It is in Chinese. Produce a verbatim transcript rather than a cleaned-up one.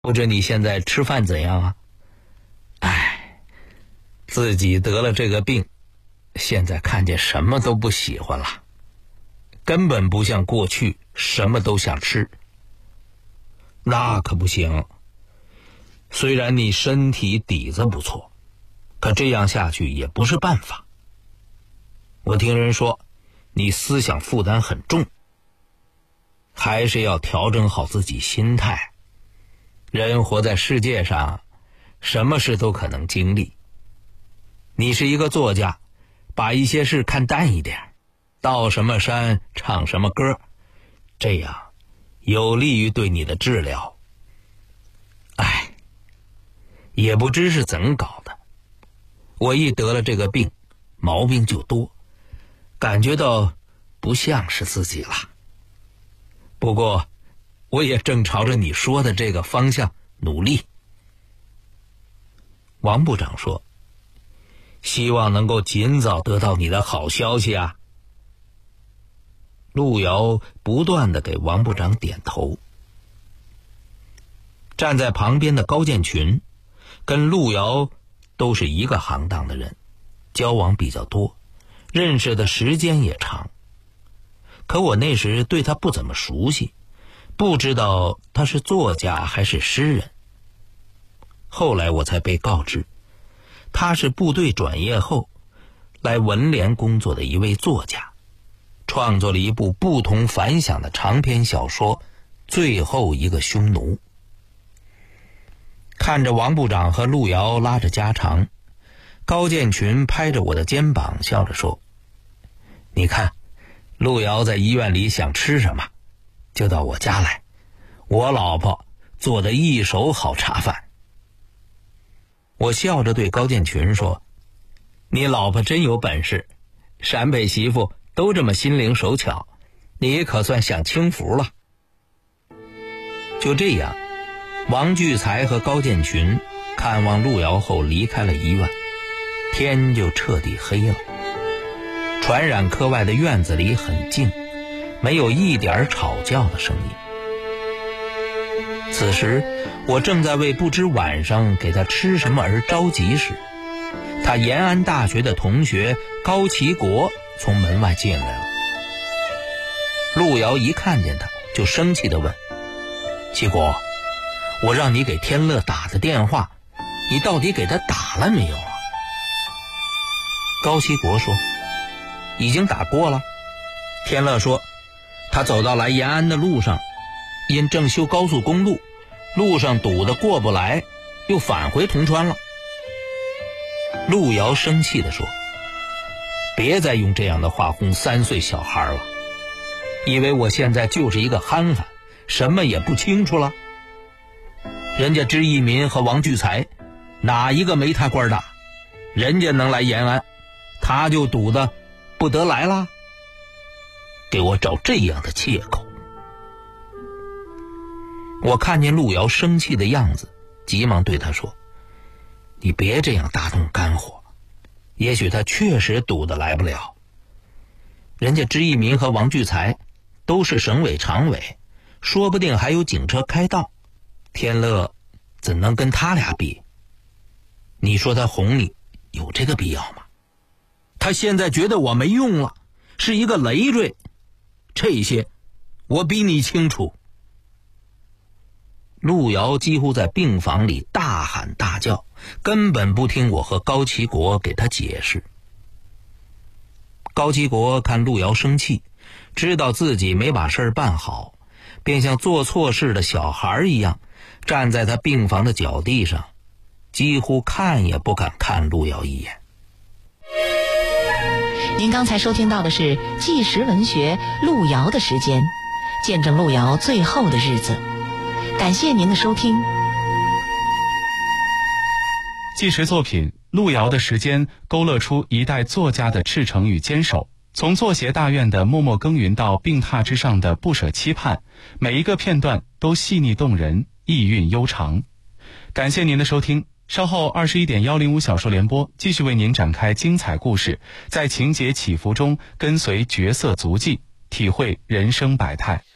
不知你现在吃饭怎样啊？唉，自己得了这个病，现在看见什么都不喜欢了，根本不像过去什么都想吃。那可不行，虽然你身体底子不错，可这样下去也不是办法。我听人说你思想负担很重，还是要调整好自己心态。人活在世界上，什么事都可能经历。你是一个作家，把一些事看淡一点，到什么山唱什么歌，这样有利于对你的治疗。唉，也不知是怎搞的，我一得了这个病，毛病就多，感觉到不像是自己了。不过我也正朝着你说的这个方向努力。王部长说，希望能够尽早得到你的好消息啊。路遥不断地给王部长点头。站在旁边的高建群跟路遥都是一个行当的人，交往比较多，认识的时间也长。可我那时对他不怎么熟悉，不知道他是作家还是诗人。后来我才被告知，他是部队转业后来文联工作的一位作家，创作了一部不同凡响的长篇小说《最后一个匈奴》。看着王部长和路遥拉着家常，高建群拍着我的肩膀笑着说，你看，路遥在医院里想吃什么就到我家来，我老婆做的一手好茶饭。我笑着对高建群说，你老婆真有本事，陕北媳妇都这么心灵手巧，你可算享清福了。就这样，王聚才和高建群看望路遥后离开了医院，天就彻底黑了。传染科外的院子里很静，没有一点吵叫的声音。此时我正在为不知晚上给他吃什么而着急时，他延安大学的同学高其国从门外进来了。路遥一看见他就生气地问，其国，我让你给天乐打的电话，你到底给他打了没有啊？高其国说，已经打过了。天乐说，他走到来延安的路上，因正修高速公路，路上堵得过不来，又返回铜川了。路遥生气地说，别再用这样的话轰三岁小孩了，以为我现在就是一个憨憨，什么也不清楚了。人家知义民和王聚才哪一个没他官大，人家能来延安，他就堵得不得来了，给我找这样的借口。我看见路遥生气的样子，急忙对他说，你别这样大动肝火，也许他确实堵得来不了。人家知义民和王聚才都是省委常委，说不定还有警车开道，天乐怎能跟他俩比？你说他哄你有这个必要吗？他现在觉得我没用了，是一个累赘，这些我比你清楚。路遥几乎在病房里大喊大叫，根本不听我和高其国给他解释。高其国看路遥生气，知道自己没把事儿办好，便像做错事的小孩一样，站在他病房的脚地上，几乎看也不敢看路遥一眼。 您刚才收听到的是纪实文学路遥的时间，见证路遥最后的日子。感谢您的收听。 纪实作品《路遥的时间》勾勒出一代作家的赤诚与坚守，从作协大院的默默耕耘到病榻之上的不舍期盼，每一个片段都细腻动人，意蕴悠长。感谢您的收听，稍后二十一点幺零五小说联播继续为您展开精彩故事，在情节起伏中跟随角色足迹，体会人生百态。